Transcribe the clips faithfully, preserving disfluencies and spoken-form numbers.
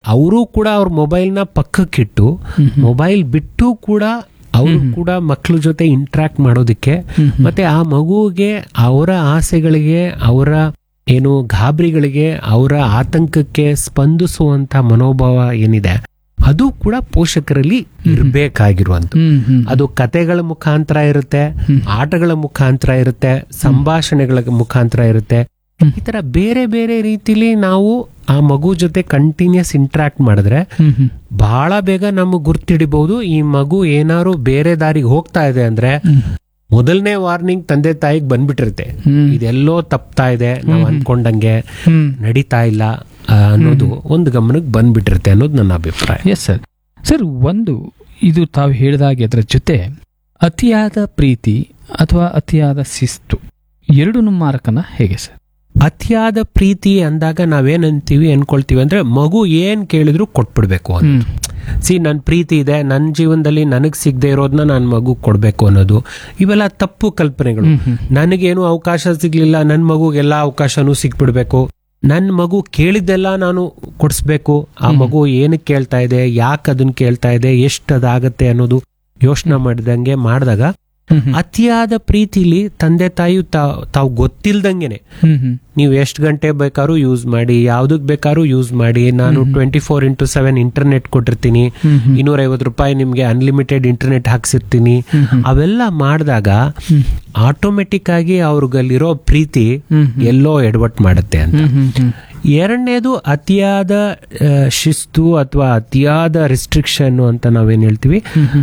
ಅವರು ಕೂಡ ಅವ್ರ ಮೊಬೈಲ್ನ ಪಕ್ಕಕ್ಕಿಟ್ಟು ಮೊಬೈಲ್ ಬಿಟ್ಟು ಕೂಡ ಅವರು ಕೂಡ ಮಕ್ಕಳ ಜೊತೆ ಇಂಟ್ರಾಕ್ಟ್ ಮಾಡೋದಕ್ಕೆ ಮತ್ತೆ ಆ ಮಗುವಿಗೆ ಅವರ ಆಸೆಗಳಿಗೆ ಅವರ ಏನು ಗಾಬರಿಗಳಿಗೆ ಅವರ ಆತಂಕಕ್ಕೆ ಸ್ಪಂದಿಸುವಂತ ಮನೋಭಾವ ಏನಿದೆ ಅದು ಕೂಡ ಪೋಷಕರಲ್ಲಿ ಇರಬೇಕಾಗಿರುವಂತ. ಅದು ಕತೆಗಳ ಮುಖಾಂತರ ಇರುತ್ತೆ, ಆಟಗಳ ಮುಖಾಂತರ ಇರುತ್ತೆ, ಸಂಭಾಷಣೆಗಳ ಮುಖಾಂತರ ಇರುತ್ತೆ. ಈ ತರ ಬೇರೆ ಬೇರೆ ರೀತಿಲಿ ನಾವು ಆ ಮಗು ಜೊತೆ ಕಂಟಿನ್ಯೂಸ್ ಇಂಟ್ರಾಕ್ಟ್ ಮಾಡಿದ್ರೆ ಬಹಳ ಬೇಗ ನಮಗ್ ಗುರ್ತಿಡಿಬಹುದು ಈ ಮಗು ಏನಾದ್ರು ಬೇರೆ ದಾರಿಗೆ ಹೋಗ್ತಾ ಇದೆ ಅಂದ್ರೆ ಮೊದಲನೇ ವಾರ್ನಿಂಗ್ ತಂದೆ ತಾಯಿಗೆ ಬಂದ್ಬಿಟ್ಟಿರುತ್ತೆ, ಇದೆಲ್ಲೋ ತಪ್ತಾ ಇದೆ, ನಾವು ಅನ್ಕೊಂಡಂಗೆ ನಡೀತಾ ಇಲ್ಲ ಅನ್ನೋದು ಒಂದು ಗಮನಕ್ಕೆ ಬಂದ್ಬಿಟ್ಟಿರುತ್ತೆ ಅನ್ನೋದು ನನ್ನ ಅಭಿಪ್ರಾಯ. Yes sir. ಸರ್, ಒಂದು ಇದು ತಾವು ಹೇಳಿದಾಗೆ ಅದರ ಜೊತೆ ಅತಿಯಾದ ಪ್ರೀತಿ ಅಥವಾ ಅತಿಯಾದ ಶಿಸ್ತು ಎರಡು ಮಾರಕನ ಹೇಗೆ ಸರ್? ಅತಿಯಾದ ಪ್ರೀತಿ ಅಂದಾಗ ನಾವೇನಂತೀವಿ ಅನ್ಕೊಳ್ತೀವಿ ಅಂದ್ರೆ ಮಗು ಏನ್ ಕೇಳಿದ್ರು ಕೊಟ್ಬಿಡ್ಬೇಕು ಅಂತ. ಸಿ ನನ್ ಪ್ರೀತಿ ಇದೆ, ನನ್ನ ಜೀವನದಲ್ಲಿ ನನಗ್ ಸಿಗದೆ ಇರೋದನ್ನ ನಾನು ಮಗು ಕೊಡ್ಬೇಕು ಅನ್ನೋದು ಇವೆಲ್ಲ ತಪ್ಪು ಕಲ್ಪನೆಗಳು. ನನಗೇನು ಅವಕಾಶ ಸಿಗ್ಲಿಲ್ಲ, ನನ್ ಮಗುಗೆಲ್ಲಾ ಅವಕಾಶನೂ ಸಿಕ್ಬಿಡ್ಬೇಕು, ನನ್ ಮಗು ಕೇಳಿದ್ದೆಲ್ಲ ನಾನು ಕೊಡಿಸ್ಬೇಕು, ಆ ಮಗು ಏನಕ್ಕೆ ಕೇಳ್ತಾ ಇದೆ, ಯಾಕೆ ಅದನ್ನ ಕೇಳ್ತಾ ಇದೆ, ಎಷ್ಟು ಅದಾಗತ್ತೆ ಅನ್ನೋದು ಯೋಚನೆ ಮಾಡಿದಂಗೆ ಮಾಡಿದಾಗ ಅತಿಯಾದ ಪ್ರೀತಿಲಿ ತಂದೆ ತಾಯಿ ತಾವು ಗೊತ್ತಿಲ್ದಂಗೆನೆ ನೀವು ಎಷ್ಟು ಗಂಟೆ ಬೇಕಾದ್ರೂ ಯೂಸ್ ಮಾಡಿ, ಯಾವ್ದಕ್ ಬೇಕಾದ್ರೂ ಯೂಸ್ ಮಾಡಿ, ನಾನು twenty four into seven internet ಕೊಟ್ಟಿರ್ತೀನಿ, ಇನ್ನೂರ ಐವತ್ತು ರೂಪಾಯಿ ನಿಮ್ಗೆ ಅನ್ಲಿಮಿಟೆಡ್ ಇಂಟರ್ನೆಟ್ ಹಾಕ್ಸಿರ್ತೀನಿ, ಅವೆಲ್ಲ ಮಾಡಿದಾಗ ಆಟೋಮೆಟಿಕ್ ಆಗಿ ಅವ್ರಿಗಲ್ಲಿರೋ ಪ್ರೀತಿ ಎಲ್ಲೋ ಎಡವಟ್ ಮಾಡುತ್ತೆ ಅಂತ. ಎರಡನೇದು ಅತಿಯಾದ ಶಿಸ್ತು ಅಥವಾ ಅತಿಯಾದ ರಿಸ್ಟ್ರಿಕ್ಷನ್ ಅಂತ ನಾವೇನ್ ಹೇಳ್ತೀವಿ.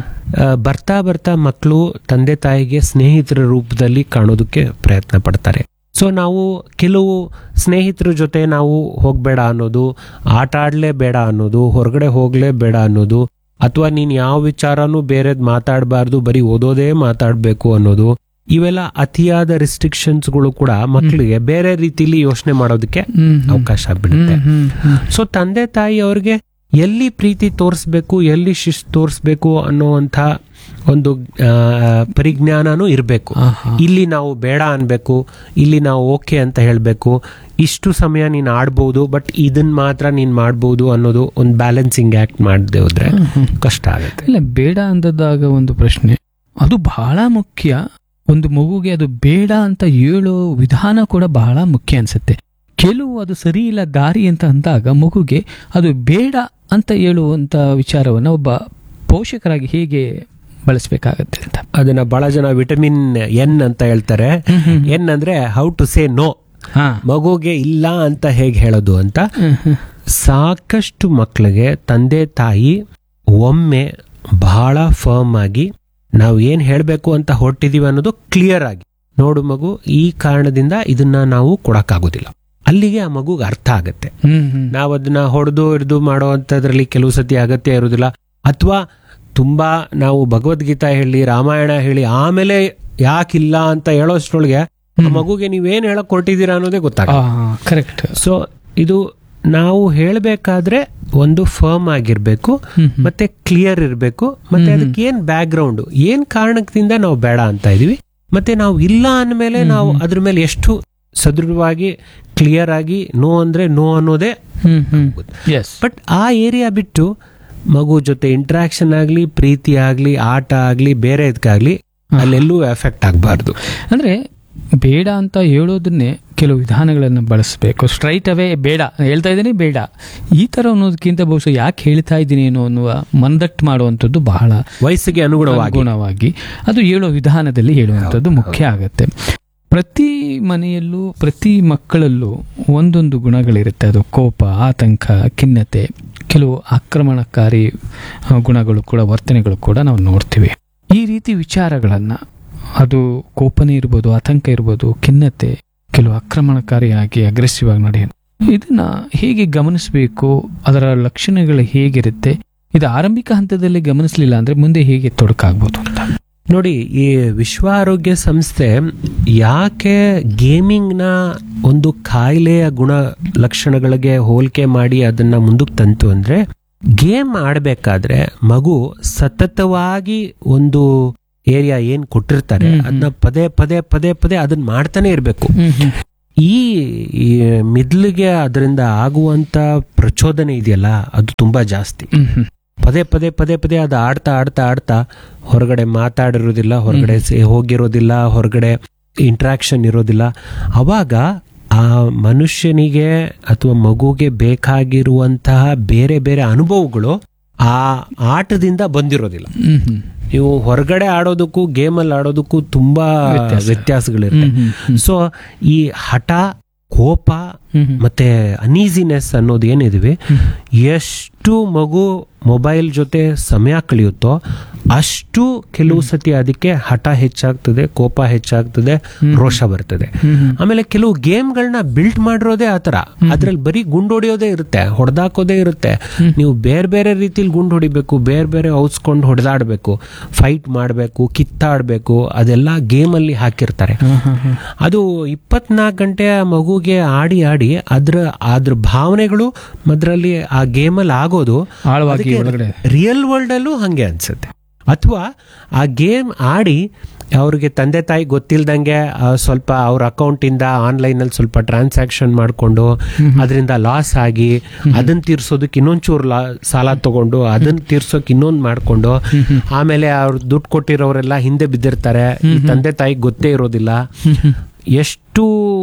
ಬರ್ತಾ ಬರ್ತಾ ಮಕ್ಕಳು ತಂದೆ ತಾಯಿಗೆ ಸ್ನೇಹಿತರ ರೂಪದಲ್ಲಿ ಕಾಣೋದಕ್ಕೆ ಪ್ರಯತ್ನ ಪಡ್ತಾರೆ. ಸೊ ನಾವು ಕೆಲವು ಸ್ನೇಹಿತರ ಜೊತೆ ನಾವು ಹೋಗ್ಬೇಡ ಅನ್ನೋದು, ಆಟ ಆಡ್ಲೇ ಬೇಡ ಅನ್ನೋದು, ಹೊರಗಡೆ ಹೋಗ್ಲೇ ಬೇಡ ಅನ್ನೋದು, ಅಥವಾ ನೀನ್ ಯಾವ ವಿಚಾರನೂ ಬೇರೆದ್ ಮಾತಾಡಬಾರ್ದು, ಬರೀ ಓದೋದೇ ಮಾತಾಡ್ಬೇಕು ಅನ್ನೋದು, ಇವೆಲ್ಲ ಅತಿಯಾದ ರಿಸ್ಟ್ರಿಕ್ಷನ್ಸ್ಗಳು ಕೂಡ ಮಕ್ಕಳಿಗೆ ಬೇರೆ ರೀತಿಲಿ ಯೋಚನೆ ಮಾಡೋದಕ್ಕೆ ಅವಕಾಶ ಆಗ್ಬಿಡುತ್ತೆ. ಸೊ ತಂದೆ ತಾಯಿ ಅವ್ರಿಗೆ ಎಲ್ಲಿ ಪ್ರೀತಿ ತೋರಿಸ್ಬೇಕು, ಎಲ್ಲಿ ಶಿಸ್ತು ತೋರಿಸ್ಬೇಕು ಅನ್ನೋವಂಥ ಒಂದು ಪರಿಜ್ಞಾನನೂ ಇರಬೇಕು. ಇಲ್ಲಿ ನಾವು ಬೇಡ ಅನ್ಬೇಕು, ಇಲ್ಲಿ ನಾವು ಓಕೆ ಅಂತ ಹೇಳ್ಬೇಕು, ಇಷ್ಟು ಸಮಯ ನೀನ್ ಆಡ್ಬೋದು ಬಟ್ ಇದನ್ ಮಾತ್ರ ನೀನ್ ಮಾಡ್ಬೋದು ಅನ್ನೋದು ಒಂದು ಬ್ಯಾಲೆನ್ಸಿಂಗ್ ಆಕ್ಟ್ ಮಾಡದೆ ಹೋದ್ರೆ ಕಷ್ಟ ಆಗುತ್ತೆ. ಇಲ್ಲ, ಬೇಡ ಅಂದದಾಗ ಒಂದು ಪ್ರಶ್ನೆ, ಅದು ಬಹಳ ಮುಖ್ಯ. ಒಂದು ಮಗುಗೆ ಅದು ಬೇಡ ಅಂತ ಹೇಳೋ ವಿಧಾನ ಕೂಡ ಬಹಳ ಮುಖ್ಯ ಅನ್ಸುತ್ತೆ. ಕೆಲವು ಅದು ಸರಿ ಇಲ್ಲ ದಾರಿ ಅಂತ ಅಂದಾಗ ಮಗುಗೆ ಅದು ಬೇಡ ಅಂತ ಹೇಳುವಂತ ವಿಚಾರವನ್ನ ಒಬ್ಬ ಪೋಷಕರಾಗಿ ಹೇಗೆ ಬಳಸಬೇಕಾಗತ್ತೆ ಅಂತ ಅದನ್ನ ಬಹಳ ಜನ ವಿಟಮಿನ್ ಎನ್ ಅಂತ ಹೇಳ್ತಾರೆ. ಎನ್ ಅಂದ್ರೆ ಹೌ ಟು ಸೇ ನೋ, ಮಗುಗೆ ಇಲ್ಲ ಅಂತ ಹೇಗೆ ಹೇಳೋದು ಅಂತ. ಸಾಕಷ್ಟು ಮಕ್ಕಳಿಗೆ ತಂದೆ ತಾಯಿ ಒಮ್ಮೆ ಬಹಳ ಫರ್ಮ್ ಆಗಿ ನಾವು ಏನ್ ಹೇಳ್ಬೇಕು ಅಂತ ಹೊರಟಿದೀವಿ ಅನ್ನೋದು ಕ್ಲಿಯರ್ ಆಗಿ, ನೋಡು ಮಗು ಈ ಕಾರಣದಿಂದ ಇದನ್ನ ನಾವು ಕೊಡಕ್ಕಾಗೋದಿಲ್ಲ, ಅಲ್ಲಿಗೆ ಆ ಮಗುಗೆ ಅರ್ಥ ಆಗತ್ತೆ. ನಾವ್ ಅದನ್ನ ಹೊಡೆದು ಹಿಡಿದು ಮಾಡೋ ಅಂತದ್ರಲ್ಲಿ ಕೆಲವು ಸತಿ ಅಗತ್ಯ ಇರೋದಿಲ್ಲ, ಅಥವಾ ತುಂಬಾ ನಾವು ಭಗವದ್ಗೀತಾ ಹೇಳಿ ರಾಮಾಯಣ ಹೇಳಿ ಆಮೇಲೆ ಯಾಕಿಲ್ಲ ಅಂತ ಹೇಳೋಷ್ಟ್ರೊಳಗೆ ಆ ಮಗುಗೆ ನೀವೇನ್ ಹೇಳಕ್ ಹೊರಟಿದ್ದೀರಾ ಅನ್ನೋದೇ ಗೊತ್ತಾಗುತ್ತೆ. ಕರೆಕ್ಟ್. ಸೊ ಇದು ನಾವು ಹೇಳ್ಬೇಕಾದ್ರೆ ಒಂದು ಫರ್ಮ್ ಆಗಿರ್ಬೇಕು, ಮತ್ತೆ ಕ್ಲಿಯರ್ ಇರಬೇಕು, ಮತ್ತೆ ಅದಕ್ಕೆ ಏನ್ ಬ್ಯಾಕ್ ಗ್ರೌಂಡ್, ಏನ್ ಕಾರಣದಿಂದ ನಾವು ಬೇಡ ಅಂತ ಇದೀವಿ, ಮತ್ತೆ ನಾವು ಇಲ್ಲ ಅಂದ್ಮೇಲೆ ನಾವು ಅದ್ರ ಮೇಲೆ ಎಷ್ಟು ಸದೃಢವಾಗಿ ಕ್ಲಿಯರ್ ಆಗಿ ನೋ ಅಂದ್ರೆ ನೋ ಅನ್ನೋದೇ. ಬಟ್ ಆ ಏರಿಯಾ ಬಿಟ್ಟು ಮಗು ಜೊತೆ ಇಂಟ್ರಾಕ್ಷನ್ ಆಗ್ಲಿ, ಪ್ರೀತಿ ಆಗ್ಲಿ, ಆಟ ಆಗ್ಲಿ, ಬೇರೆ ಇದಕ್ಕಾಗ್ಲಿ ಅಲ್ಲೆಲ್ಲೂ ಎಫೆಕ್ಟ್ ಆಗಬಾರ್ದು. ಅಂದ್ರೆ ಬೇಡ ಅಂತ ಹೇಳೋದನ್ನೇ ಕೆಲವು ವಿಧಾನಗಳನ್ನು ಬಳಸಬೇಕು. ಸ್ಟ್ರೈಟ್ ಅವೇ ಬೇಡ ಹೇಳ್ತಾ ಇದ್ದೀನಿ ಬೇಡ ಈ ತರ ಅನ್ನೋದಕ್ಕಿಂತ ಬಹುಶಃ ಯಾಕೆ ಹೇಳ್ತಾ ಇದ್ದೀನಿ ಏನೋ ಅನ್ನುವ ಮಂದಟ್ಟು ಮಾಡುವಂಥದ್ದು ಬಹಳ ವಯಸ್ಸಿಗೆ ಅನುಗುಣವಾಗಿ ಅದು ಹೇಳೋ ವಿಧಾನದಲ್ಲಿ ಹೇಳುವಂಥದ್ದು ಮುಖ್ಯ ಆಗತ್ತೆ. ಪ್ರತಿ ಮನೆಯಲ್ಲೂ ಪ್ರತಿ ಮಕ್ಕಳಲ್ಲೂ ಒಂದೊಂದು ಗುಣಗಳಿರುತ್ತೆ. ಅದು ಕೋಪ, ಆತಂಕ, ಖಿನ್ನತೆ, ಕೆಲವು ಆಕ್ರಮಣಕಾರಿ ಗುಣಗಳು ಕೂಡ, ವರ್ತನೆಗಳು ಕೂಡ ನಾವು ನೋಡ್ತೀವಿ. ಈ ರೀತಿ ವಿಚಾರಗಳನ್ನ, ಅದು ಕೋಪನೆ ಇರ್ಬೋದು, ಆತಂಕ ಇರ್ಬೋದು, ಖಿನ್ನತೆ, ಕೆಲವು ಆಕ್ರಮಣಕಾರಿಯಾಗಿ ಅಗ್ರೆಸಿವ್ ಆಗಿ ನಡೆಯೋದು, ಇದನ್ನ ಹೇಗೆ ಗಮನಿಸಬೇಕು, ಅದರ ಲಕ್ಷಣಗಳು ಹೇಗಿರುತ್ತೆ, ಇದು ಆರಂಭಿಕ ಹಂತದಲ್ಲಿ ಗಮನಿಸಲಿಲ್ಲ ಅಂದ್ರೆ ಮುಂದೆ ಹೇಗೆ ತೊಡಕಾಗ್ಬೋದು ಅಂತ ನೋಡಿ. ಈ ವಿಶ್ವ ಆರೋಗ್ಯ ಸಂಸ್ಥೆ ಯಾಕೆ ಗೇಮಿಂಗ್ ನ ಒಂದು ಕಾಯಿಲೆಯ ಗುಣ ಲಕ್ಷಣಗಳಿಗೆ ಹೋಲಿಕೆ ಮಾಡಿ ಅದನ್ನ ಮುಂದಕ್ಕೆ ತಂತು ಅಂದ್ರೆ, ಗೇಮ್ ಆಡ್ಬೇಕಾದ್ರೆ ಮಗು ಸತತವಾಗಿ ಒಂದು ಏರಿಯಾ ಏನ್ ಕೊಟ್ಟಿರ್ತಾರೆ ಅದನ್ನ ಪದೇ ಪದೇ ಪದೇ ಪದೇ ಅದನ್ನ ಮಾಡ್ತಾನೆ ಇರ್ಬೇಕು. ಈ ಈ ಮಿದ್ಲಿಗೆ ಅದರಿಂದ ಆಗುವಂತ ಪ್ರಚೋದನೆ ಇದೆಯಲ್ಲ ಅದು ತುಂಬಾ ಜಾಸ್ತಿ. ಪದೇ ಪದೇ ಪದೇ ಪದೇ ಅದು ಆಡ್ತಾ ಆಡ್ತಾ ಆಡ್ತಾ ಹೊರಗಡೆ ಮಾತಾಡಿರೋದಿಲ್ಲ, ಹೊರಗಡೆ ಹೋಗಿರೋದಿಲ್ಲ, ಹೊರಗಡೆ ಇಂಟ್ರಾಕ್ಷನ್ ಇರೋದಿಲ್ಲ. ಅವಾಗ ಆ ಮನುಷ್ಯನಿಗೆ ಅಥವಾ ಮಗುಗೆ ಬೇಕಾಗಿರುವಂತಹ ಬೇರೆ ಬೇರೆ ಅನುಭವಗಳು ಆ ಆಟದಿಂದ ಬಂದಿರೋದಿಲ್ಲ. ನೀವು ಹೊರಗಡೆ ಆಡೋದಕ್ಕೂ ಗೇಮಲ್ಲಿ ಆಡೋದಕ್ಕೂ ತುಂಬಾ ವ್ಯತ್ಯಾಸಗಳಿರುತ್ತೆ. ಸೊ ಈ ಹಠ, ಕೋಪ ಮತ್ತೆ ಅನೀಸಿನೆಸ್ ಅನ್ನೋದು ಏನಿದೆ, ಎಷ್ಟು ಮಗು ಮೊಬೈಲ್ ಜೊತೆ ಸಮಯ ಕಳೆಯುತ್ತೋ ಅಷ್ಟು ಕೆಲವು ಸತಿ ಅದಕ್ಕೆ ಹಠ ಹೆಚ್ಚಾಗ್ತದೆ, ಕೋಪ ಹೆಚ್ಚಾಗ್ತದೆ, ರೋಷ ಬರ್ತದೆ. ಆಮೇಲೆ ಕೆಲವು ಗೇಮ್ಗಳನ್ನ ಬಿಲ್ಟ್ ಮಾಡಿರೋದೇ ಆತರ, ಅದ್ರಲ್ಲಿ ಬರೀ ಗುಂಡು ಹೊಡಿಯೋದೇ ಇರುತ್ತೆ, ಹೊಡೆದಾಕೋದೇ ಇರುತ್ತೆ. ನೀವು ಬೇರೆ ಬೇರೆ ರೀತಿಲಿ ಗುಂಡು ಹೊಡಿಬೇಕು, ಬೇರೆ ಬೇರೆ ಔಸ್ಕೊಂಡು ಹೊಡೆದಾಡ್ಬೇಕು, ಫೈಟ್ ಮಾಡಬೇಕು, ಕಿತ್ತಾಡ್ಬೇಕು, ಅದೆಲ್ಲ ಗೇಮಲ್ಲಿ ಹಾಕಿರ್ತಾರೆ. ಅದು ಇಪ್ಪತ್ನಾಲ್ಕು ಗಂಟೆ ಮಗುಗೆ ಆಡಿ ಆಡಿ ಅದ್ರ ಅದ್ರ ಭಾವನೆಗಳು ಅದರಲ್ಲಿ ಆ ಗೇಮಲ್ಲಿ ಆಗೋದು ರಿಯಲ್ ವರ್ಲ್ಡ್ ಅಲ್ಲೂ ಹಂಗೆ ಅನ್ಸುತ್ತೆ. ಅಥವಾ ಆ ಗೇಮ್ ಆಡಿ ಅವ್ರಿಗೆ ತಂದೆ ತಾಯಿ ಗೊತ್ತಿಲ್ದಂಗೆ ಸ್ವಲ್ಪ ಅವ್ರ ಅಕೌಂಟಿಂದ ಆನ್ಲೈನಲ್ಲಿ ಸ್ವಲ್ಪ ಟ್ರಾನ್ಸಾಕ್ಷನ್ ಮಾಡಿಕೊಂಡು ಅದರಿಂದ ಲಾಸ್ ಆಗಿ ಅದನ್ನ ತೀರ್ಸೋದಕ್ಕೆ ಇನ್ನೊಂಚೂರು ಲಾ ಸಾಲ ತಗೊಂಡು ಅದನ್ನ ತೀರ್ಸೋಕೆ ಇನ್ನೊಂದು ಮಾಡಿಕೊಂಡು ಆಮೇಲೆ ಅವ್ರು ದುಡ್ಡು ಕೊಟ್ಟಿರೋರೆಲ್ಲ ಹಿಂದೆ ಬಿದ್ದಿರ್ತಾರೆ, ಈ ತಂದೆ ತಾಯಿಗೆ ಗೊತ್ತೇ ಇರೋದಿಲ್ಲ. ಎಷ್ಟು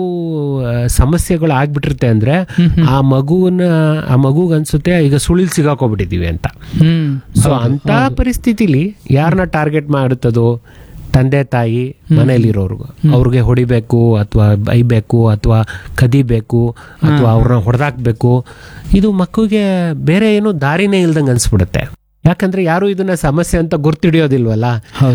ಸಮಸ್ಯೆಗಳು ಆಗ್ಬಿಟ್ಟಿರುತ್ತೆ ಅಂದ್ರೆ ಆ ಮಗುವನ್ನ ಆ ಮಗುಗೆ ಅನ್ಸುತ್ತೆ ಈಗ ಸುಳಿಲ್ ಸಿಗಾಕೋಬಿಟ್ಟಿದೀವಿ ಅಂತ. ಸೊ ಅಂತ ಪರಿಸ್ಥಿತಿಲಿ ಯಾರನ್ನ ಟಾರ್ಗೆಟ್ ಮಾಡುತ್ತದೋ, ತಂದೆ ತಾಯಿ ಮನೇಲಿರೋರ್ಗು ಅವ್ರಿಗೆ ಹೊಡಿಬೇಕು ಅಥವಾ ಬೈಬೇಕು ಅಥವಾ ಕದಿಬೇಕು ಅಥವಾ ಅವ್ರನ್ನ ಹೊಡೆದಾಕ್ಬೇಕು. ಇದು ಮಕ್ಕಳಿಗೆ ಬೇರೆ ಏನೋ ದಾರಿನೇ ಇಲ್ದಂಗೆ ಅನ್ಸ್ಬಿಡುತ್ತೆ. ಯಾಕಂದ್ರೆ ಯಾರು ಇದನ್ನ ಸಮಸ್ಯೆ ಅಂತ ಗುರ್ತಿಡಿಯೋದಿಲ್ವಲ್ಲ.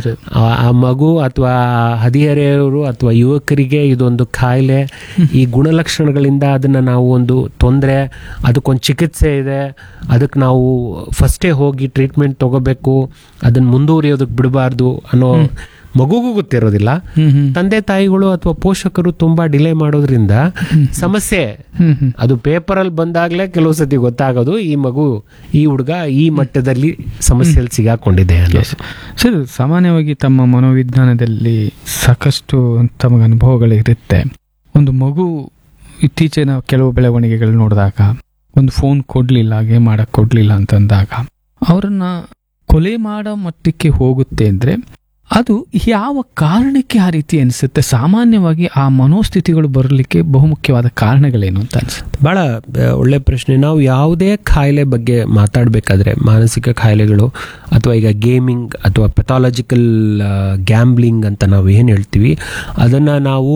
ಆ ಮಗು ಅಥವಾ ಹದಿಹರೆಯವರು ಅಥವಾ ಯುವಕರಿಗೆ ಇದೊಂದು ಕಾಯಿಲೆ, ಈ ಗುಣಲಕ್ಷಣಗಳಿಂದ ಅದನ್ನ ನಾವು ಒಂದು ತೊಂದರೆ, ಅದಕ್ಕೊಂದು ಚಿಕಿತ್ಸೆ ಇದೆ, ಅದಕ್ಕೆ ನಾವು ಫಸ್ಟೇ ಹೋಗಿ ಟ್ರೀಟ್ಮೆಂಟ್ ತಗೋಬೇಕು, ಅದನ್ನ ಮುಂದುವರಿಯೋದಕ್ಕೆ ಬಿಡಬಾರ್ದು ಅನ್ನೋ ಮಗುಗೂ ಗೊತ್ತಿರೋದಿಲ್ಲ. ತಂದೆ ತಾಯಿಗಳು ಅಥವಾ ಪೋಷಕರು ತುಂಬಾ ಡಿಲೇ ಮಾಡೋದ್ರಿಂದ ಸಮಸ್ಯೆ ಅದು ಪೇಪರ್ ಅಲ್ಲಿ ಬಂದಾಗ್ಲೇ ಕೆಲವು ಸತಿ ಗೊತ್ತಾಗೋದು ಈ ಮಗು, ಈ ಹುಡುಗ ಈ ಮಟ್ಟದಲ್ಲಿ ಸಮಸ್ಯೆಯಲ್ಲಿ ಸಿಗಾಕೊಂಡಿದೆ. ಸರ್, ಸಾಮಾನ್ಯವಾಗಿ ತಮ್ಮ ಮನೋವಿಜ್ಞಾನದಲ್ಲಿ ಸಾಕಷ್ಟು ತಮಗೆ ಅನುಭವಗಳಿರುತ್ತೆ. ಒಂದು ಮಗು ಇತ್ತೀಚಿನ ಕೆಲವು ಬೆಳವಣಿಗೆಗಳು ನೋಡಿದಾಗ, ಒಂದು ಫೋನ್ ಕೊಡ್ಲಿಲ್ಲ, ಗೇಮ್ ಮಾಡಕ್ ಕೊಡ್ಲಿಲ್ಲ ಅಂತಂದಾಗ ಅವರನ್ನ ಕೊಲೆ ಮಾಡೋ ಮಟ್ಟಕ್ಕೆ ಹೋಗುತ್ತೆ ಅಂದ್ರೆ ಅದು ಯಾವ ಕಾರಣಕ್ಕೆ ಆ ರೀತಿ ಅನಿಸುತ್ತೆ? ಸಾಮಾನ್ಯವಾಗಿ ಆ ಮನೋಸ್ಥಿತಿಗಳು ಬರಲಿಕ್ಕೆ ಬಹುಮುಖ್ಯವಾದ ಕಾರಣಗಳೇನು ಅಂತ ಅನ್ಸುತ್ತೆ? ಬಹಳ ಒಳ್ಳೆ ಪ್ರಶ್ನೆ. ನಾವು ಯಾವುದೇ ಕಾಯಿಲೆ ಬಗ್ಗೆ ಮಾತಾಡಬೇಕಾದ್ರೆ, ಮಾನಸಿಕ ಕಾಯಿಲೆಗಳು ಅಥವಾ ಈಗ ಗೇಮಿಂಗ್ ಅಥವಾ ಪೆಥಾಲಜಿಕಲ್ ಗ್ಯಾಂಬ್ಲಿಂಗ್ ಅಂತ ನಾವು ಏನು ಹೇಳ್ತೀವಿ, ಅದನ್ನು ನಾವು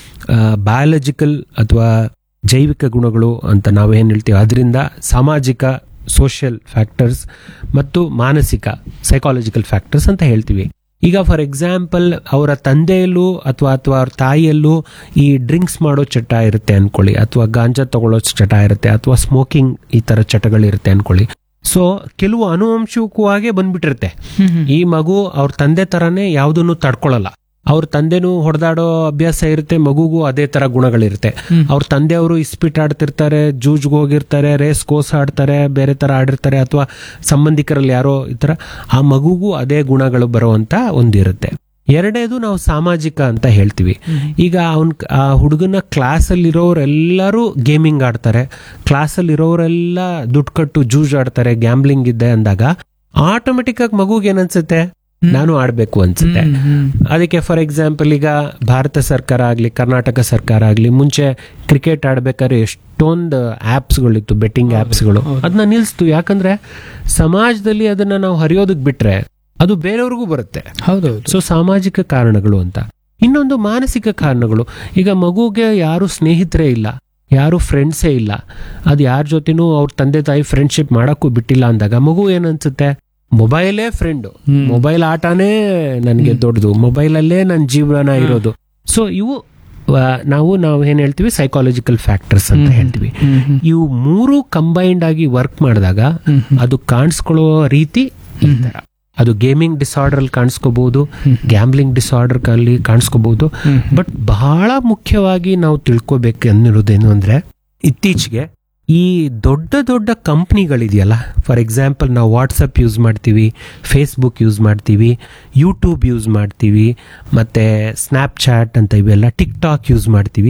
ಬಯಾಲಜಿಕಲ್ ಅಥವಾ ಜೈವಿಕ ಗುಣಗಳು ಅಂತ ನಾವು ಏನು ಹೇಳ್ತೀವಿ, ಅದರಿಂದ ಸಾಮಾಜಿಕ ಸೋಷಿಯಲ್ ಫ್ಯಾಕ್ಟರ್ಸ್ ಮತ್ತು ಮಾನಸಿಕ ಸೈಕಾಲಜಿಕಲ್ ಫ್ಯಾಕ್ಟರ್ಸ್ ಅಂತ ಹೇಳ್ತೀವಿ. ಈಗ ಫಾರ್ ಎಕ್ಸಾಂಪಲ್ ಅವರ ತಂದೆಯಲ್ಲೂ ಅಥವಾ ಅಥವಾ ಅವ್ರ ತಾಯಿಯಲ್ಲೂ ಈ ಡ್ರಿಂಕ್ಸ್ ಮಾಡೋ ಚಟ ಇರುತ್ತೆ ಅನ್ಕೊಳ್ಳಿ, ಅಥವಾ ಗಾಂಜಾ ತಗೊಳ್ಳೋ ಚಟ ಇರುತ್ತೆ, ಅಥವಾ ಸ್ಮೋಕಿಂಗ್ ಈ ತರ ಚಟಗಳಿರುತ್ತೆ ಅನ್ಕೊಳ್ಳಿ. ಸೊ ಕೆಲವು ಅನುವಂಶಿಕವಾಗೇ ಬಂದ್ಬಿಟ್ಟಿರುತ್ತೆ. ಈ ಮಗು ಅವ್ರ ತಂದೆ ತರಾನೇ ಯಾವುದನ್ನು ತಡ್ಕೊಳ್ಳಲ್ಲ. ಅವ್ರ ತಂದೆನೂ ಹೊಡೆದಾಡೋ ಅಭ್ಯಾಸ ಇರುತ್ತೆ, ಮಗುಗೂ ಅದೇ ತರ ಗುಣಗಳಿರುತ್ತೆ. ಅವ್ರ ತಂದೆಯವರು ಇಸ್ಪಿಟ್ ಆಡ್ತಿರ್ತಾರೆ, ಜೂಜ್ಗೆ ಹೋಗಿರ್ತಾರೆ, ರೇಸ್ ಕೋಸ್ ಆಡ್ತಾರೆ, ಬೇರೆ ತರ ಆಡಿರ್ತಾರೆ, ಅಥವಾ ಸಂಬಂಧಿಕರಲ್ಲಿ ಯಾರೋ ಈ ತರ, ಆ ಮಗುಗೂ ಅದೇ ಗುಣಗಳು ಬರುವಂತ ಒಂದಿರುತ್ತೆ. ಎರಡೇದು ನಾವು ಸಾಮಾಜಿಕ ಅಂತ ಹೇಳ್ತೀವಿ. ಈಗ ಅವನ್ ಆ ಹುಡುಗನ ಕ್ಲಾಸಲ್ಲಿರೋರೆಲ್ಲರೂ ಗೇಮಿಂಗ್ ಆಡ್ತಾರೆ, ಕ್ಲಾಸಲ್ಲಿರೋರೆಲ್ಲ ದುಡ್ಡು ಕಟ್ಟು ಜೂಜ್ ಆಡ್ತಾರೆ, ಗ್ಯಾಂಬ್ಲಿಂಗ್ ಇದೆ ಅಂದಾಗ ಆಟೋಮೆಟಿಕ್ ಆಗಿ ಮಗುಗೆ ಏನನ್ಸುತ್ತೆ, ನಾನು ಆಡ್ಬೇಕು ಅನ್ಸುತ್ತೆ. ಅದಕ್ಕೆ ಫಾರ್ ಎಕ್ಸಾಂಪಲ್ ಈಗ ಭಾರತ ಸರ್ಕಾರ ಆಗ್ಲಿ, ಕರ್ನಾಟಕ ಸರ್ಕಾರ ಆಗ್ಲಿ, ಮುಂಚೆ ಕ್ರಿಕೆಟ್ ಆಡ್ಬೇಕಾದ್ರೆ ಎಷ್ಟೊಂದು ಆಪ್ಸ್ಗಳಿತ್ತು, ಬೆಟ್ಟಿಂಗ್ ಆಪ್ಸ್ಗಳು, ಅದನ್ನ ನಿಲ್ಸ್ತು. ಯಾಕಂದ್ರೆ ಸಮಾಜದಲ್ಲಿ ಅದನ್ನ ನಾವು ಹರಿಯೋದಕ್ ಬಿಟ್ರೆ ಅದು ಬೇರೆಯವ್ರಿಗೂ ಬರುತ್ತೆ. ಹೌದೌದು. ಸೊ ಸಾಮಾಜಿಕ ಕಾರಣಗಳು ಅಂತ. ಇನ್ನೊಂದು ಮಾನಸಿಕ ಕಾರಣಗಳು. ಈಗ ಮಗುಗೆ ಯಾರು ಸ್ನೇಹಿತರೇ ಇಲ್ಲ, ಯಾರು ಫ್ರೆಂಡ್ಸೇ ಇಲ್ಲ, ಅದು ಯಾರ ಜೊತೆನೂ ಅವ್ರ ತಂದೆ ತಾಯಿ ಫ್ರೆಂಡ್ಶಿಪ್ ಮಾಡಕ್ಕೂ ಬಿಟ್ಟಿಲ್ಲ ಅಂದಾಗ ಮಗು ಏನನ್ಸುತ್ತೆ, ಮೊಬೈಲೇ ಫ್ರೆಂಡು, ಮೊಬೈಲ್ ಆಟನೇ ನನಗೆ ದೊಡ್ಡದು, ಮೊಬೈಲಲ್ಲೇ ನನ್ನ ಜೀವನ ಇರೋದು. ಸೊ ಇವು ನಾವು ನಾವು ಏನ್ ಹೇಳ್ತೀವಿ, ಸೈಕಾಲಜಿಕಲ್ ಫ್ಯಾಕ್ಟರ್ಸ್ ಅಂತ ಹೇಳ್ತೀವಿ. ಇವು ಮೂರು ಕಂಬೈನ್ಡ್ ಆಗಿ ವರ್ಕ್ ಮಾಡಿದಾಗ ಅದು ಕಾಣಿಸ್ಕೊಳ್ಳೋ ರೀತಿ ಈ ತರ. ಅದು ಗೇಮಿಂಗ್ ಡಿಸಾರ್ಡರ್ ಅಲ್ಲಿ ಕಾಣಿಸ್ಕೋಬಹುದು, ಗ್ಯಾಂಬ್ಲಿಂಗ್ ಡಿಸಾರ್ಡರ್ ಅಲ್ಲಿ ಕಾಣಿಸ್ಕೋಬಹುದು. ಬಟ್ ಬಹಳ ಮುಖ್ಯವಾಗಿ ನಾವು ತಿಳ್ಕೊಬೇಕು ಅನ್ನಿರೋದೇನು ಅಂದ್ರೆ, ಇತ್ತೀಚೆಗೆ ಈ ದೊಡ್ಡ ದೊಡ್ಡ ಕಂಪ್ನಿಗಳಿದೆಯಲ್ಲ, ಫಾರ್ ಎಕ್ಸಾಂಪಲ್ ನಾವು ವಾಟ್ಸಪ್ ಯೂಸ್ ಮಾಡ್ತೀವಿ, ಫೇಸ್ಬುಕ್ ಯೂಸ್ ಮಾಡ್ತೀವಿ, ಯೂಟ್ಯೂಬ್ ಯೂಸ್ ಮಾಡ್ತೀವಿ, ಮತ್ತೆ ಸ್ನ್ಯಾಪ್ ಚಾಟ್ ಅಂತ ಇವೆಲ್ಲ, ಟಿಕ್ ಟಾಕ್ ಯೂಸ್ ಮಾಡ್ತೀವಿ.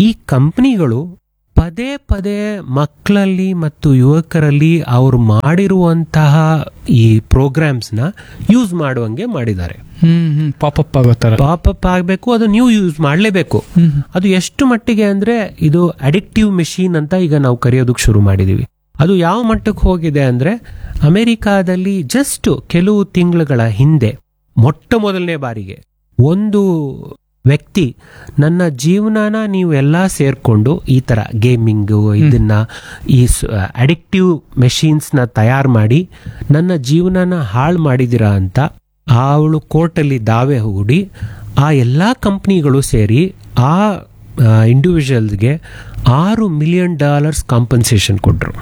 ಈ ಕಂಪ್ನಿಗಳು ಪದೇ ಪದೇ ಮಕ್ಕಳಲ್ಲಿ ಮತ್ತು ಯುವಕರಲ್ಲಿ ಅವರು ಮಾಡಿರುವಂತಹ ಈ ಪ್ರೋಗ್ರಾಮ್ಸ್ನ ಯೂಸ್ ಮಾಡುವಂಗೆ ಮಾಡಿದ್ದಾರೆ. ಪಾಪಪ್ ಆಗೋ ತರ ಪಾಪಪ್ ಆಗಬೇಕು, ಅದು ನೀವು ಯೂಸ್ ಮಾಡಲೇಬೇಕು. ಅದು ಎಷ್ಟು ಮಟ್ಟಿಗೆ ಅಂದ್ರೆ ಇದು ಅಡಿಕ್ಟಿವ್ ಮೆಷಿನ್ ಅಂತ ಈಗ ನಾವು ಕರೆಯೋದಕ್ಕೆ ಶುರು ಮಾಡಿದೀವಿ. ಅದು ಯಾವ ಮಟ್ಟಕ್ಕೆ ಹೋಗಿದೆ ಅಂದ್ರೆ ಅಮೆರಿಕಾದಲ್ಲಿ ಜಸ್ಟ್ ಕೆಲವು ತಿಂಗಳುಗಳ ಹಿಂದೆ ಮೊಟ್ಟ ಮೊದಲನೇ ಬಾರಿಗೆ ಒಂದು ವ್ಯಕ್ತಿ ನನ್ನ ಜೀವನನ ನೀವೆಲ್ಲ ಸೇರ್ಕೊಂಡು ಈ ತರ ಗೇಮಿಂಗು ಇದನ್ನ ಈ ಅಡಿಕ್ಟಿವ್ ಮೆಷಿನ್ಸ್ನ ತಯಾರು ಮಾಡಿ ನನ್ನ ಜೀವನನ ಹಾಳು ಮಾಡಿದಿರಾ ಅಂತ ಅವಳು ಕೋರ್ಟಲ್ಲಿ ದಾವೆ ಹೂಡಿ ಆ ಎಲ್ಲ ಕಂಪ್ನಿಗಳು ಸೇರಿ ಆ ಇಂಡಿವಿಜುವಲ್ಸ್ಗೆ ಆರು ಮಿಲಿಯನ್ ಡಾಲರ್ಸ್ ಕಾಂಪನ್ಸೇಷನ್ ಕೊಟ್ರು.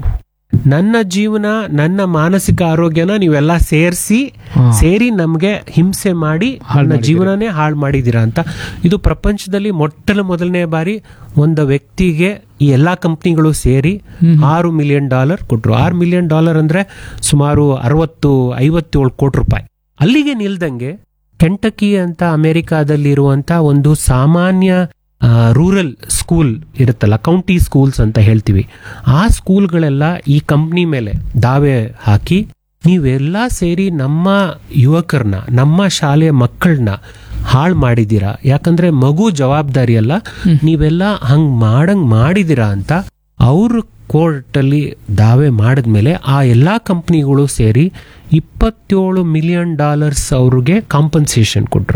ನನ್ನ ಜೀವನ ನನ್ನ ಮಾನಸಿಕ ಆರೋಗ್ಯನ ನೀವೆಲ್ಲ ಸೇರಿಸಿ ಸೇರಿ ನಮ್ಗೆ ಹಿಂಸೆ ಮಾಡಿ ನನ್ನ ಜೀವನನೇ ಹಾಳು ಮಾಡಿದೀರಾ ಅಂತ. ಇದು ಪ್ರಪಂಚದಲ್ಲಿ ಮೊಟ್ಟ ಮೊದಲನೇ ಬಾರಿ ಒಂದು ವ್ಯಕ್ತಿಗೆ ಈ ಎಲ್ಲಾ ಕಂಪ್ನಿಗಳು ಸೇರಿ ಆರು ಮಿಲಿಯನ್ ಡಾಲರ್ ಕೊಟ್ರು. ಆರು ಮಿಲಿಯನ್ ಡಾಲರ್ ಅಂದ್ರೆ ಸುಮಾರು ಅರವತ್ತು ಐವತ್ತೇಳು ಕೋಟಿ ರೂಪಾಯಿ. ಅಲ್ಲಿಗೆ ನಿಲ್ದಂಗೆ ಕೆಂಟಕಿ ಅಂತ ಅಮೆರಿಕಾದಲ್ಲಿರುವಂತ ಒಂದು ಸಾಮಾನ್ಯ ರೂರಲ್ ಸ್ಕೂಲ್ ಇರುತ್ತಲ್ಲ, ಕೌಂಟಿ ಸ್ಕೂಲ್ಸ್ ಅಂತ ಹೇಳ್ತೀವಿ, ಆ ಸ್ಕೂಲ್ಗಳೆಲ್ಲ ಈ ಕಂಪ್ನಿ ಮೇಲೆ ದಾವೆ ಹಾಕಿ ನೀವೆಲ್ಲ ಸೇರಿ ನಮ್ಮ ಯುವಕರನ್ನ ನಮ್ಮ ಶಾಲೆಯ ಮಕ್ಕಳನ್ನ ಹಾಳು ಮಾಡಿದ್ದೀರಾ, ಯಾಕಂದ್ರೆ ಮಗು ಜವಾಬ್ದಾರಿ ಅಲ್ಲ, ನೀವೆಲ್ಲ ಹಂಗ್ ಮಾಡಂಗ್ ಮಾಡಿದಿರಾ ಅಂತ ಅವ್ರ ಕೋರ್ಟಲ್ಲಿ ದಾವೆ ಮಾಡಿದ್ಮೇಲೆ ಆ ಎಲ್ಲಾ ಕಂಪ್ನಿಗಳು ಸೇರಿ ಇಪ್ಪತ್ತೇಳು ಮಿಲಿಯನ್ ಡಾಲರ್ಸ್ ಅವ್ರಿಗೆ ಕಾಂಪನ್ಸೇಷನ್ ಕೊಟ್ರು.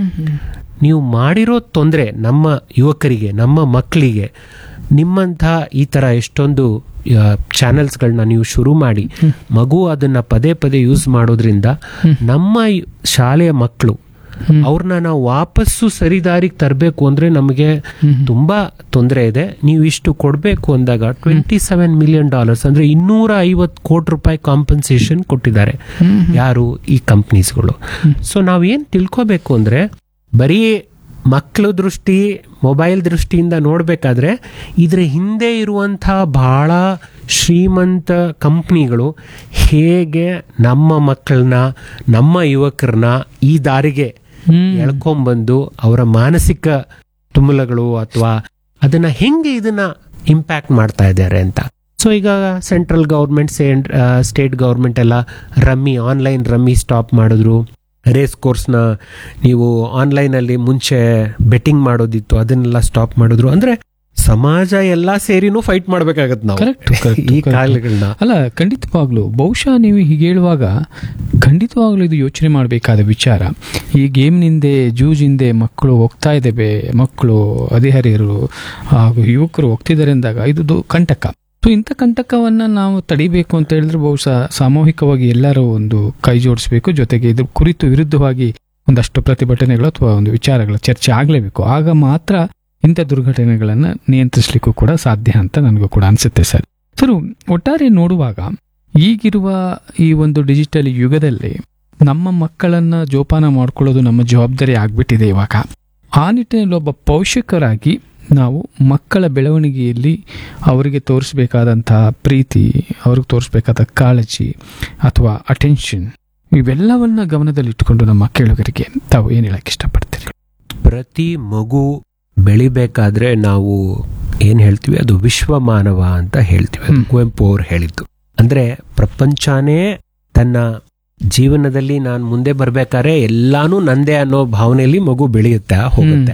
ನೀವು ಮಾಡಿರೋ ತೊಂದರೆ ನಮ್ಮ ಯುವಕರಿಗೆ ನಮ್ಮ ಮಕ್ಕಳಿಗೆ ನಿಮ್ಮಂಥ ಈ ಥರ ಎಷ್ಟೊಂದು ಚಾನೆಲ್ಸ್ಗಳನ್ನ ನೀವು ಶುರು ಮಾಡಿ ಮಗು ಅದನ್ನ ಪದೇ ಪದೇ ಯೂಸ್ ಮಾಡೋದ್ರಿಂದ ನಮ್ಮ ಶಾಲೆಯ ಮಕ್ಕಳು ಅವ್ರನ್ನ ನಾವು ವಾಪಸ್ಸು ಸರಿದಾರಿಗೆ ತರಬೇಕು ಅಂದ್ರೆ ನಮಗೆ ತುಂಬಾ ತೊಂದರೆ ಇದೆ, ನೀವು ಇಷ್ಟು ಕೊಡಬೇಕು ಅಂದಾಗ ಟ್ವೆಂಟಿ ಸೆವೆನ್ ಮಿಲಿಯನ್ ಡಾಲರ್ಸ್ ಅಂದ್ರೆ ಇನ್ನೂರ ಐವತ್ತು ಕೋಟಿ ರೂಪಾಯಿ ಕಾಂಪನ್ಸೇಷನ್ ಕೊಟ್ಟಿದ್ದಾರೆ ಯಾರು ಈ ಕಂಪ್ನೀಸ್ಗಳು. ಸೊ ನಾವೇನ್ ತಿಳ್ಕೋಬೇಕು ಅಂದ್ರೆ ಬರೀ ಮಕ್ಕಳ ದೃಷ್ಟಿ ಮೊಬೈಲ್ ದೃಷ್ಟಿಯಿಂದ ನೋಡ್ಬೇಕಾದ್ರೆ ಇದ್ರ ಹಿಂದೆ ಇರುವಂತಹ ಬಹಳ ಶ್ರೀಮಂತ ಕಂಪ್ನಿಗಳು ಹೇಗೆ ನಮ್ಮ ಮಕ್ಕಳನ್ನ ನಮ್ಮ ಯುವಕರನ್ನ ಈ ದಾರಿಗೆ ಎಳ್ಕೊಂಡ್ಬಂದು ಅವರ ಮಾನಸಿಕ ತುಮುಲಗಳು ಅಥವಾ ಅದನ್ನ ಹೆಂಗೆ ಇದನ್ನ ಇಂಪ್ಯಾಕ್ಟ್ ಮಾಡ್ತಾ ಇದ್ದಾರೆ ಅಂತ. ಸೊ ಈಗ ಸೆಂಟ್ರಲ್ ಗೌರ್ಮೆಂಟ್ ಸ್ಟೇಟ್ ಗೌರ್ಮೆಂಟ್ ಎಲ್ಲ ರಮ್ಮಿ ಆನ್ಲೈನ್ ರಮ್ಮಿ ಸ್ಟಾಪ್ ಮಾಡಿದ್ರು. ರೇಸ್ ಕೋರ್ಸ್ನ ನೀವು ಆನ್ಲೈನಲ್ಲಿ ಮುಂಚೆ ಬೆಟ್ಟಿಂಗ್ ಮಾಡೋದಿತ್ತು ಅದನ್ನೆಲ್ಲ ಸ್ಟಾಪ್ ಮಾಡಿದ್ರು. ಅಂದ್ರೆ ಸಮಾಜ ಎಲ್ಲಾ ಸೇರಿನೂ ಫೈಟ್ ಮಾಡ್ಬೇಕಾಗತ್ತೆ ನಾವು ಈ ಕಾಲಗಳನ್ನ. ಅಲ್ಲ, ಖಂಡಿತವಾಗ್ಲು ಬಹುಶಃ ನೀವು ಹೀಗೆ ಹೇಳುವಾಗ ಖಂಡಿತವಾಗ್ಲೂ ಇದು ಯೋಚನೆ ಮಾಡಬೇಕಾದ ವಿಚಾರ. ಈ ಗೇಮ್ನಿಂದೆ ಜೂಜಿಂದೆ ಮಕ್ಕಳು ಹೋಗ್ತಾ ಇದ್ದೇವೆ, ಮಕ್ಕಳು ಹದಿಹರಿಯರು ಹಾಗೂ ಯುವಕರು ಹೋಗ್ತಿದ್ದಾರೆ ಅಂದಾಗ ಇದು ಕಂಟಕ. ಸೊ ಇಂಥ ಕಂಟಕವನ್ನ ನಾವು ತಡಿಬೇಕು ಅಂತ ಹೇಳಿದ್ರೆ ಬಹುಶಃ ಸಾಮೂಹಿಕವಾಗಿ ಎಲ್ಲರೂ ಒಂದು ಕೈ ಜೋಡಿಸಬೇಕು. ಜೊತೆಗೆ ಇದ್ರ ಕುರಿತು ವಿರುದ್ಧವಾಗಿ ಒಂದಷ್ಟು ಪ್ರತಿಭಟನೆಗಳು ಅಥವಾ ಒಂದು ವಿಚಾರಗಳ ಚರ್ಚೆ ಆಗಲೇಬೇಕು. ಆಗ ಮಾತ್ರ ಇಂಥ ದುರ್ಘಟನೆಗಳನ್ನ ನಿಯಂತ್ರಿಸಲಿಕ್ಕೂ ಕೂಡ ಸಾಧ್ಯ ಅಂತ ನನಗೂ ಕೂಡ ಅನ್ಸುತ್ತೆ ಸರ್. ಸರ್, ಒಟ್ಟಾರೆ ನೋಡುವಾಗ ಈಗಿರುವ ಈ ಒಂದು ಡಿಜಿಟಲ್ ಯುಗದಲ್ಲಿ ನಮ್ಮ ಮಕ್ಕಳನ್ನ ಜೋಪಾನ ಮಾಡ್ಕೊಳ್ಳೋದು ನಮ್ಮ ಜವಾಬ್ದಾರಿ ಆಗ್ಬಿಟ್ಟಿದೆ ಇವಾಗ. ಆ ನಿಟ್ಟಿನಲ್ಲಿ ಒಬ್ಬ ಪೋಷಕರಾಗಿ ನಾವು ಮಕ್ಕಳ ಬೆಳವಣಿಗೆಯಲ್ಲಿ ಅವರಿಗೆ ತೋರಿಸಬೇಕಾದಂತಹ ಪ್ರೀತಿ, ಅವ್ರಿಗೆ ತೋರಿಸಬೇಕಾದ ಕಾಳಜಿ ಅಥವಾ ಅಟೆನ್ಷನ್ ಇವೆಲ್ಲವನ್ನ ಗಮನದಲ್ಲಿಟ್ಟುಕೊಂಡು ನಮ್ಮ ಕೇಳುಗರಿಗೆ ತಾವು ಏನು ಹೇಳಕ್ಕೆ ಇಷ್ಟಪಡ್ತೀರಿ? ಪ್ರತಿ ಮಗು ಬೆಳಿಬೇಕಾದ್ರೆ ನಾವು ಏನ್ ಹೇಳ್ತೀವಿ, ಅದು ವಿಶ್ವ ಮಾನವ ಅಂತ ಹೇಳ್ತೀವಿ. ಅದು ಕುವೆಂಪು ಅವ್ರು ಹೇಳಿದ್ದು. ಅಂದ್ರೆ ಪ್ರಪಂಚನೇ ತನ್ನ ಜೀವನದಲ್ಲಿ ನಾನು ಮುಂದೆ ಬರ್ಬೇಕಾದ್ರೆ ಎಲ್ಲಾನು ನಂದೇ ಅನ್ನೋ ಭಾವನೆಯಲ್ಲಿ ಮಗು ಬೆಳೆಯುತ್ತೆ ಹೋಗುತ್ತೆ.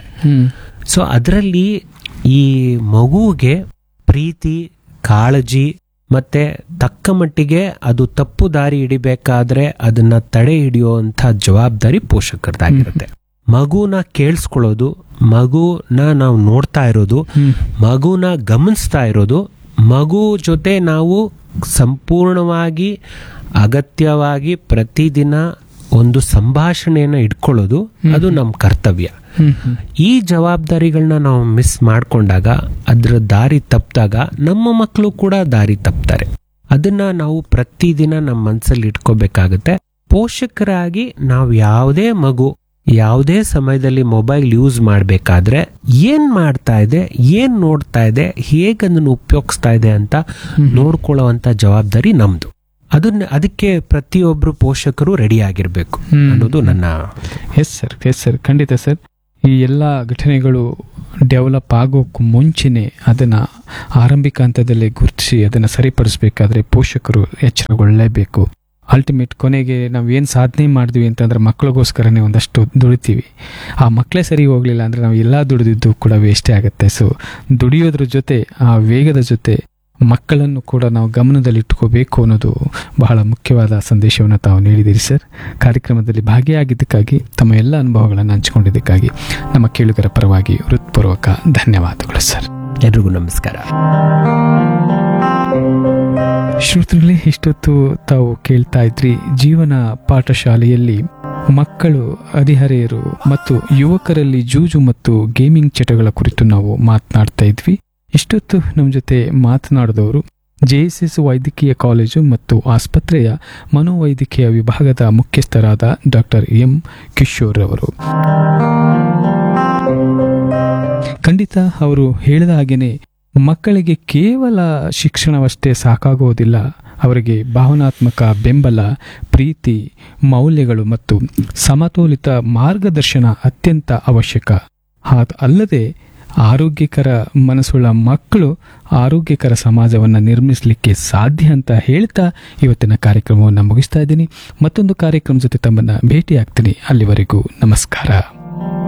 ಸೊ ಅದರಲ್ಲಿ ಈ ಮಗುವಿಗೆ ಪ್ರೀತಿ, ಕಾಳಜಿ ಮತ್ತೆ ತಕ್ಕ ಮಟ್ಟಿಗೆ ಅದು ತಪ್ಪು ದಾರಿ ಹಿಡಿಬೇಕಾದ್ರೆ ಅದನ್ನ ತಡೆ ಹಿಡಿಯುವಂತ ಜವಾಬ್ದಾರಿ ಪೋಷಕರದಾಗಿರುತ್ತೆ. ಮಗುನ ಕೇಳಿಸ್ಕೊಳ್ಳೋದು, ಮಗುನ ನಾವು ನೋಡ್ತಾ ಇರೋದು, ಮಗುನ ಗಮನಿಸ್ತಾ ಇರೋದು, ಮಗು ಜೊತೆ ನಾವು ಸಂಪೂರ್ಣವಾಗಿ ಅಗತ್ಯವಾಗಿ ಪ್ರತಿದಿನ ಒಂದು ಸಂಭಾಷಣೆಯನ್ನ ಇಟ್ಕೊಳ್ಳೋದು ಅದು ನಮ್ಮ ಕರ್ತವ್ಯ. ಈ ಜವಾಬ್ದಾರಿಗಳನ್ನ ನಾವು ಮಿಸ್ ಮಾಡ್ಕೊಂಡಾಗ, ಅದ್ರ ದಾರಿ ತಪ್ಪಿದಾಗ ನಮ್ಮ ಮಕ್ಕಳು ಕೂಡ ದಾರಿ ತಪ್ತಾರೆ. ಅದನ್ನ ನಾವು ಪ್ರತಿದಿನ ನಮ್ಮ ಮನಸ್ಸಲ್ಲಿ ಇಟ್ಕೋಬೇಕಾಗತ್ತೆ. ಪೋಷಕರಾಗಿ ನಾವು ಯಾವುದೇ ಮಗು ಯಾವುದೇ ಸಮಯದಲ್ಲಿ ಮೊಬೈಲ್ ಯೂಸ್ ಮಾಡಬೇಕಾದ್ರೆ ಏನ್ ಮಾಡ್ತಾ ಇದೆ, ಏನ್ ನೋಡ್ತಾ ಇದೆ, ಹೇಗೆ ಅದನ್ನು ಉಪಯೋಗಿಸ್ತಾ ಇದೆ ಅಂತ ನೋಡ್ಕೊಳ್ಳುವಂತ ಜವಾಬ್ದಾರಿ ನಮ್ದು. ಅದನ್ನ ಅದಕ್ಕೆ ಪ್ರತಿಯೊಬ್ರು ಪೋಷಕರು ರೆಡಿ ಆಗಿರ್ಬೇಕು ಅನ್ನೋದು ನನ್ನ. ಎಸ್ ಸರ್, ಎಸ್ ಸರ್, ಖಂಡಿತ ಸರ್. ಈ ಎಲ್ಲ ಘಟನೆಗಳು ಡೆವಲಪ್ ಆಗೋಕ್ಕೂ ಮುಂಚೆನೇ ಅದನ್ನು ಆರಂಭಿಕ ಹಂತದಲ್ಲೇ ಗುರುತಿಸಿ ಅದನ್ನು ಸರಿಪಡಿಸಬೇಕಾದ್ರೆ ಪೋಷಕರು ಎಚ್ಚರಗೊಳ್ಳಲೇಬೇಕು. ಅಲ್ಟಿಮೇಟ್ ಕೊನೆಗೆ ನಾವು ಏನು ಸಾಧನೆ ಮಾಡಿದ್ವಿ ಅಂತಂದ್ರೆ ಮಕ್ಕಳಿಗೋಸ್ಕರನೇ ಒಂದಷ್ಟು ದುಡಿತೀವಿ. ಆ ಮಕ್ಕಳೇ ಸರಿ ಹೋಗಲಿಲ್ಲ ಅಂದರೆ ನಾವು ಎಲ್ಲ ದುಡಿದಿದ್ದು ಕೂಡ ವೇಸ್ಟೇ ಆಗುತ್ತೆ. ಸೊ ದುಡಿಯೋದ್ರ ಜೊತೆ ಆ ವೇಗದ ಜೊತೆ ಮಕ್ಕಳನ್ನು ಕೂಡ ನಾವು ಗಮನದಲ್ಲಿಟ್ಕೋಬೇಕು ಅನ್ನೋದು ಬಹಳ ಮುಖ್ಯವಾದ ಸಂದೇಶವನ್ನು ತಾವು ನೀಡಿದ್ದೀರಿ ಸರ್. ಕಾರ್ಯಕ್ರಮದಲ್ಲಿ ಭಾಗಿಯಾಗಿದ್ದಕ್ಕಾಗಿ ತಮ್ಮ ಎಲ್ಲ ಅನುಭವಗಳನ್ನು ಹಂಚಿಕೊಂಡಿದ್ದಕ್ಕಾಗಿ ನಮ್ಮ ಕೇಳುಗರ ಪರವಾಗಿ ಹೃತ್ಪೂರ್ವಕ ಧನ್ಯವಾದಗಳು ಸರ್. ಎಲ್ರಿಗೂ ನಮಸ್ಕಾರ. ಶ್ರೋತೃಗಳೇ, ಇಷ್ಟೊತ್ತು ತಾವು ಕೇಳ್ತಾ ಇದ್ರಿ ಜೀವನ ಪಾಠಶಾಲೆಯಲ್ಲಿ ಮಕ್ಕಳು, ಹದಿಹರೆಯರು ಮತ್ತು ಯುವಕರಲ್ಲಿ ಜೂಜು ಮತ್ತು ಗೇಮಿಂಗ್ ಚಟಗಳ ಕುರಿತು ನಾವು ಮಾತನಾಡ್ತಾ ಇದ್ವಿ. ಇಷ್ಟೊತ್ತು ನಮ್ಮ ಜೊತೆ ಮಾತನಾಡಿದವರು ಜೆ ಎಸ್ ಎಸ್ ವೈದ್ಯಕೀಯ ಕಾಲೇಜು ಮತ್ತು ಆಸ್ಪತ್ರೆಯ ಮನೋವೈದ್ಯಕೀಯ ವಿಭಾಗದ ಮುಖ್ಯಸ್ಥರಾದ ಡಾಕ್ಟರ್ ಎಂ ಕಿಶೋರ್ ಅವರು. ಖಂಡಿತ ಅವರು ಹೇಳಿದ ಹಾಗೇನೆ ಮಕ್ಕಳಿಗೆ ಕೇವಲ ಶಿಕ್ಷಣವಷ್ಟೇ ಸಾಕಾಗುವುದಿಲ್ಲ. ಅವರಿಗೆ ಭಾವನಾತ್ಮಕ ಬೆಂಬಲ, ಪ್ರೀತಿ, ಮೌಲ್ಯಗಳು ಮತ್ತು ಸಮತೋಲಿತ ಮಾರ್ಗದರ್ಶನ ಅತ್ಯಂತ ಅವಶ್ಯಕ. ಅಲ್ಲದೆ ಆರೋಗ್ಯಕರ ಮನಸ್ಸುಳ್ಳ ಮಕ್ಕಳು ಆರೋಗ್ಯಕರ ಸಮಾಜವನ್ನು ನಿರ್ಮಿಸಲಿಕ್ಕೆ ಸಾಧ್ಯ ಅಂತ ಹೇಳ್ತಾ ಇವತ್ತಿನ ಕಾರ್ಯಕ್ರಮವನ್ನು ಮುಗಿಸ್ತಾ ಇದ್ದೀನಿ. ಮತ್ತೊಂದು ಕಾರ್ಯಕ್ರಮ ಜೊತೆ ತಮ್ಮನ್ನು ಭೇಟಿ ಆಗ್ತೀನಿ. ಅಲ್ಲಿವರೆಗೂ ನಮಸ್ಕಾರ.